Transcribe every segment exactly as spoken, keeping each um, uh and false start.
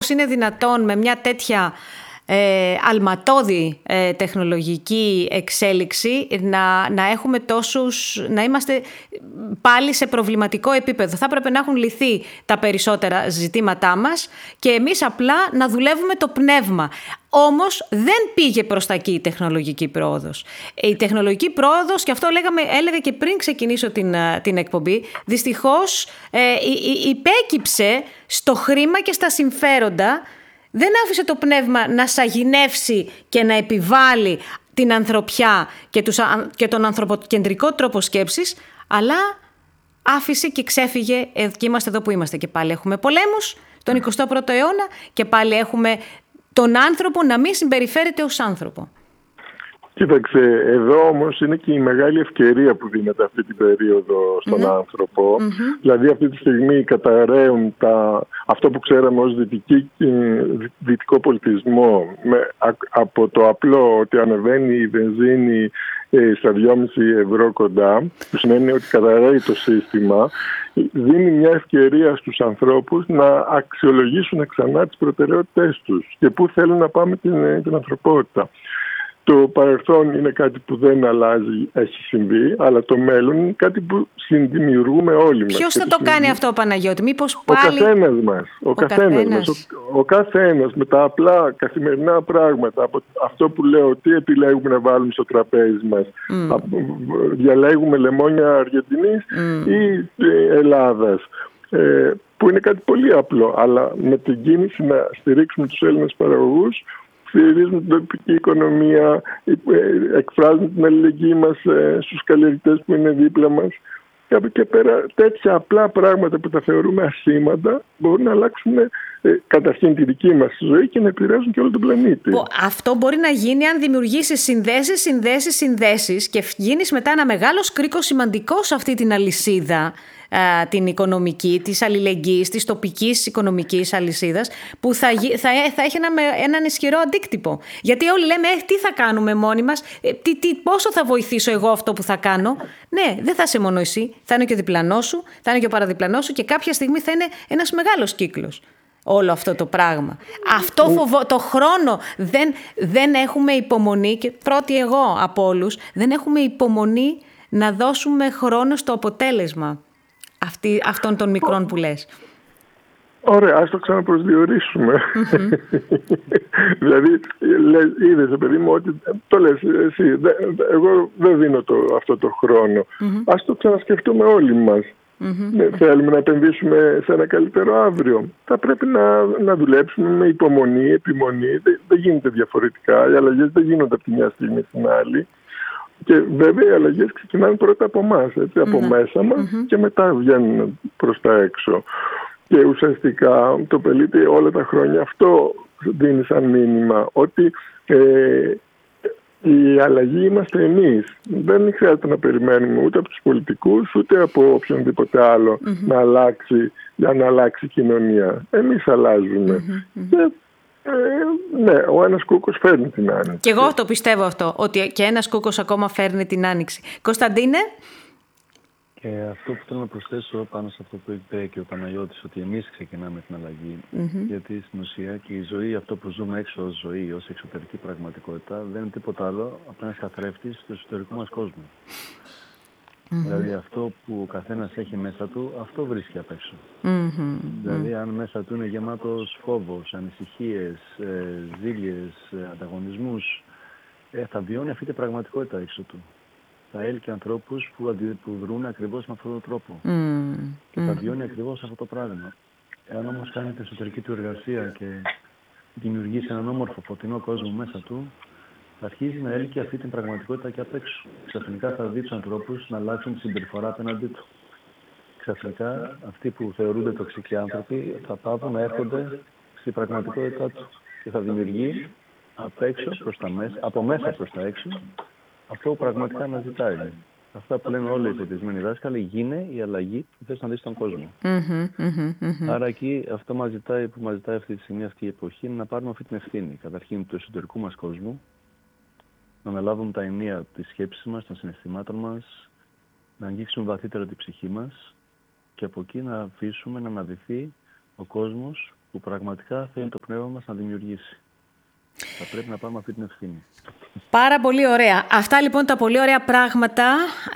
πώς είναι δυνατόν με μια τέτοια ε, αλματώδη ε, τεχνολογική εξέλιξη να, να έχουμε τόσους, να είμαστε πάλι σε προβληματικό επίπεδο. Θα έπρεπε να έχουν λυθεί τα περισσότερα ζητήματά μας και εμείς απλά να δουλεύουμε το πνεύμα. Όμως δεν πήγε προς τα εκεί η τεχνολογική πρόοδος. Η τεχνολογική πρόοδος, και αυτό λέγαμε, έλεγα και πριν ξεκινήσω την, την εκπομπή, δυστυχώς ε, υπέκυψε στο χρήμα και στα συμφέροντα. Δεν άφησε το πνεύμα να σαγηνεύσει και να επιβάλλει την ανθρωπιά και, τους, και τον ανθρωποκεντρικό τρόπο σκέψης, αλλά άφησε και ξέφυγε και είμαστε εδώ που είμαστε. Και πάλι έχουμε πολέμους τον εικοστό πρώτο αιώνα και πάλι έχουμε τον άνθρωπο να μην συμπεριφέρεται ως άνθρωπο. Κοίταξε, εδώ όμως είναι και η μεγάλη ευκαιρία που δίνεται αυτή την περίοδο στον mm-hmm. άνθρωπο. Mm-hmm. Δηλαδή αυτή τη στιγμή καταραίουν τα, αυτό που ξέραμε ως δυτική, δυτικό πολιτισμό με, α, από το απλό ότι ανεβαίνει η βενζίνη ε, στα δυόμισι ευρώ κοντά, που σημαίνει ότι καταραίει το σύστημα, δίνει μια ευκαιρία στους ανθρώπους να αξιολογήσουν ξανά τις προτεραιότητές τους και πού θέλουν να πάμε την, την ανθρωπότητα. Το παρελθόν είναι κάτι που δεν αλλάζει, έχει συμβεί, αλλά το μέλλον είναι κάτι που συνδημιουργούμε όλοι μας. Ποιος θα το κάνει αυτό, Παναγιώτη, μήπως πάλι... Ο καθένας μας, ο, ο καθένας, καθένας. Μας, ο, ο καθένας με τα απλά καθημερινά πράγματα, από αυτό που λέω, τι επιλέγουμε να βάλουμε στο τραπέζι μας, mm. διαλέγουμε λεμόνια Αργεντινής mm. ή Ελλάδας, ε, που είναι κάτι πολύ απλό, αλλά με την κίνηση να στηρίξουμε τους Έλληνες παραγωγούς, στηρίζουμε την τοπική οικονομία, εκφράζουμε την αλληλεγγύη μας στους καλλιεργητές που είναι δίπλα μας. Και από εκεί πέρα τέτοια απλά πράγματα που τα θεωρούμε ασήμαντα μπορούν να αλλάξουν ε, καταρχήν τη δική μας ζωή και να επηρεάζουν και όλο τον πλανήτη. Αυτό μπορεί να γίνει αν δημιουργήσεις συνδέσεις, συνδέσεις, συνδέσεις και γίνεις μετά ένα μεγάλο κρίκο σημαντικό σε αυτή την αλυσίδα, την οικονομική, της αλληλεγγύης, της τοπικής οικονομικής αλυσίδας, που θα, θα, θα έχει ένα, έναν ισχυρό αντίκτυπο. Γιατί όλοι λέμε, ε, τι θα κάνουμε μόνοι μας, ε, τι, τι, πόσο θα βοηθήσω εγώ αυτό που θα κάνω. Ναι, δεν θα είσαι μόνο εσύ, θα είναι και ο διπλανός σου, θα είναι και ο παραδιπλανός σου και κάποια στιγμή θα είναι ένας μεγάλος κύκλος. Όλο αυτό το πράγμα. Αυτό φοβο... το χρόνο δεν, δεν έχουμε υπομονή, και πρώτη εγώ από όλους, δεν έχουμε υπομονή να δώσουμε χρόνο στο αποτέλεσμα αυτή, αυτών των μικρών που λες. Ωραία, ας το ξαναπροσδιορίσουμε. Mm-hmm. Δηλαδή, είδες, παιδί μου, ότι το λες εσύ, δε, εγώ δεν δίνω το, αυτό το χρόνο. Mm-hmm. Ας το ξανασκεφτούμε όλοι μας. Mm-hmm. Θέλουμε να επενδύσουμε σε ένα καλύτερο αύριο. Θα πρέπει να, να δουλέψουμε με υπομονή, επιμονή. Δεν, δεν γίνεται διαφορετικά. Οι αλλαγές δεν γίνονται από τη μια στιγμή στην άλλη. Και βέβαια οι αλλαγές ξεκινάνε πρώτα από εμάς, έτσι, από mm-hmm. μέσα μας mm-hmm. και μετά βγαίνουν προς τα έξω. Και ουσιαστικά το πελίτη όλα τα χρόνια αυτό δίνει σαν μήνυμα, ότι ε, η αλλαγή είμαστε εμείς. Δεν χρειάζεται να περιμένουμε ούτε από τους πολιτικούς ούτε από οποιονδήποτε άλλο mm-hmm. να αλλάξει, για να αλλάξει η κοινωνία. Εμείς αλλάζουμε. Mm-hmm. Και, ε, ναι, ο ένας κούκος φέρνει την άνοιξη. Και εγώ το πιστεύω αυτό, ότι και ένας κούκος ακόμα φέρνει την άνοιξη. Κωνσταντίνε. Και αυτό που θέλω να προσθέσω πάνω σε αυτό που είπε και ο Παναγιώτης, ότι εμείς ξεκινάμε την αλλαγή. Mm-hmm. Γιατί στην ουσία και η ζωή, αυτό που ζούμε έξω ως ζωή, ως εξωτερική πραγματικότητα, δεν είναι τίποτα άλλο από ένας καθρέφτης του εσωτερικού μας κόσμου. Mm-hmm. Δηλαδή αυτό που ο καθένας έχει μέσα του, αυτό βρίσκει απ' έξω. Mm-hmm. Δηλαδή αν μέσα του είναι γεμάτος φόβος, ανησυχίες, ε, ζήλιες, ε, ανταγωνισμούς, ε, θα βιώνει αυτή την πραγματικότητα έξω του. Θα έλκει ανθρώπους που, αντι... που βρουν ακριβώς με αυτόν τον τρόπο. Mm. Και θα βιώνει ακριβώς αυτό το πράγμα. Εάν όμως κάνει την εσωτερική του εργασία και δημιουργήσει έναν όμορφο φωτεινό κόσμο μέσα του, θα αρχίζει να έλκει αυτή την πραγματικότητα και απ' έξω. Ξαφνικά θα δει τους ανθρώπους να αλλάξουν τη συμπεριφορά απέναντί του. Ξαφνικά αυτοί που θεωρούνται τοξικοί άνθρωποι θα πάβουν να έρχονται στην πραγματικότητά του. Και θα δημιουργεί απ' έξω προς τα μέσα, από μέσα προς τα έξω, αυτό που πραγματικά αναζητάει. Αυτά που λένε όλοι οι φωτισμένοι δάσκαλοι, γίνε η αλλαγή που θες να δεις στον κόσμο. Mm-hmm, mm-hmm, mm-hmm. Άρα εκεί αυτό μας ζητάει, που μας ζητάει αυτή τη στιγμή, αυτή η εποχή, είναι να πάρουμε αυτή την ευθύνη. Καταρχήν του εσωτερικού μας κόσμου, να αναλάβουμε τα ενία της σκέψης μας, των συναισθημάτων μας, να αγγίξουμε βαθύτερα την ψυχή μας και από εκεί να αφήσουμε να αναδυθεί ο κόσμος που πραγματικά θέλει το πνεύμα μας να δημιουργήσει. Θα πρέπει να πάρουμε αυτή την ευθύνη. Πάρα πολύ ωραία. Αυτά λοιπόν τα πολύ ωραία πράγματα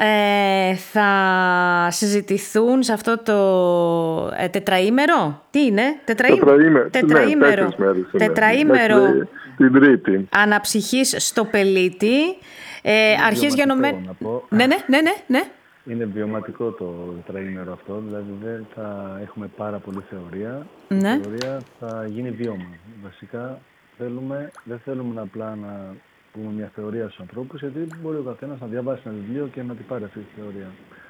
ε, θα συζητηθούν σε αυτό το ε, τετραήμερο. Τι είναι? Τετραήμερο. Τετραήμερο. Τετραήμερο. Ναι, μέρες, τετραήμερο μέχρι την Τρίτη. Αναψυχής στο Πελίτη. Ε, αρχές γενομέν... Ναι, ναι, ναι, ναι, ναι. Είναι βιωματικό το τετραήμερο αυτό, δηλαδή δεν θα έχουμε πάρα πολύ θεωρία. Ναι. Η θεωρία θα γίνει βίωμα. Βασικά θέλουμε, δεν θέλουμε απλά να πούμε μια θεωρία στους ανθρώπους, γιατί μπορεί ο καθένας να διαβάσει ένα βιβλίο και να την πάρει αυτή τη θεωρία.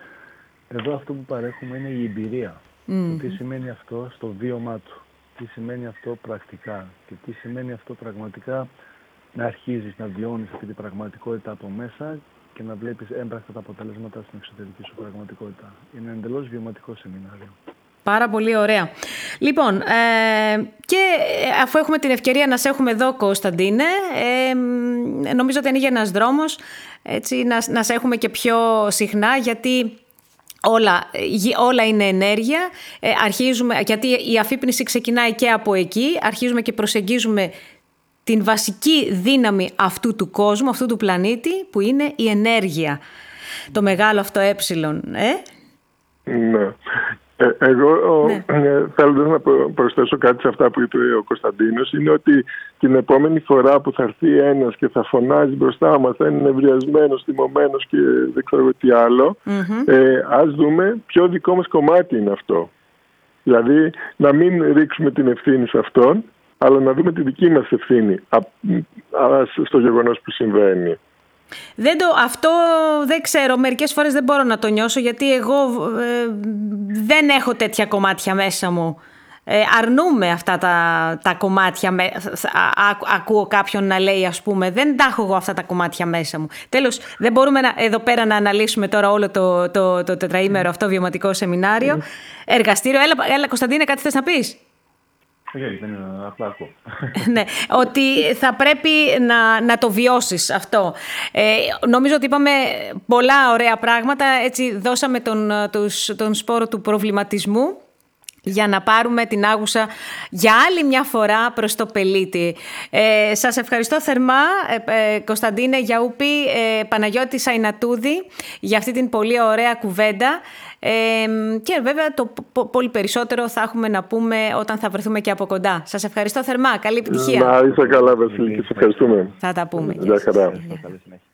Εδώ αυτό που παρέχουμε είναι η εμπειρία. Mm. Τι σημαίνει αυτό στο βίωμά του, τι σημαίνει αυτό πρακτικά και τι σημαίνει αυτό πραγματικά να αρχίζεις να βιώνεις αυτή την πραγματικότητα από μέσα και να βλέπεις έμπρακτα τα αποτελέσματα στην εξωτερική σου πραγματικότητα. Είναι εντελώς βιωματικό σεμινάριο. Πάρα πολύ ωραία. Λοιπόν, ε, και αφού έχουμε την ευκαιρία να σε έχουμε εδώ, Κωνσταντίνε, ε, νομίζω ότι ανοίγει ένας δρόμος, έτσι, να, να σε έχουμε και πιο συχνά, γιατί όλα, όλα είναι ενέργεια. Ε, αρχίζουμε, γιατί η αφύπνιση ξεκινάει και από εκεί, αρχίζουμε και προσεγγίζουμε την βασική δύναμη αυτού του κόσμου, αυτού του πλανήτη, που είναι η ενέργεια. Το μεγάλο αυτό έψιλον, ε? Ναι. Ε, εγώ ναι. ε, θέλω να προσθέσω κάτι σε αυτά που είπε ο Κωνσταντίνος. Είναι ότι την επόμενη φορά που θα έρθει ένας και θα φωνάζει μπροστά μας, θα είναι νευριασμένος, θυμωμένος και δεν ξέρω τι άλλο, mm-hmm. ε, ας δούμε ποιο δικό μας κομμάτι είναι αυτό. Δηλαδή να μην ρίξουμε την ευθύνη σε αυτόν, αλλά να δούμε τη δική μας ευθύνη α, α, στο γεγονός που συμβαίνει. Δεν το, αυτό δεν ξέρω, μερικές φορές δεν μπορώ να το νιώσω, γιατί εγώ ε, δεν έχω τέτοια κομμάτια μέσα μου. Ε, αρνούμε αυτά τα, τα κομμάτια, με, α, α, ακούω κάποιον να λέει, ας πούμε, δεν τα έχω εγώ αυτά τα κομμάτια μέσα μου. Τέλος, δεν μπορούμε να, εδώ πέρα να αναλύσουμε τώρα όλο το, το, το, το τετραήμερο αυτό βιωματικό σεμινάριο, εργαστήριο. Έλα, έλα Κωνσταντίνε, κάτι θες να πεις? Okay, δεν είναι απλά ακούω. Ναι, ότι θα πρέπει να, να το βιώσεις αυτό. Ε, νομίζω ότι είπαμε πολλά ωραία πράγματα, έτσι δώσαμε τον, τους, τον σπόρο του προβληματισμού για να πάρουμε την άγουσα για άλλη μια φορά προς το Πελίτη. Ε, σας ευχαριστώ θερμά, ε, ε, Κωνσταντίνε Γιαούπη, ε, Παναγιώτη Σαϊνατούδη, για αυτή την πολύ ωραία κουβέντα. Ε, και βέβαια το πολύ περισσότερο θα έχουμε να πούμε όταν θα βρεθούμε και από κοντά. Σας ευχαριστώ θερμά. Καλή επιτυχία. Να είσαι καλά, Βασίλη, και σε ευχαριστούμε. Θα τα πούμε. Γεια χαρά.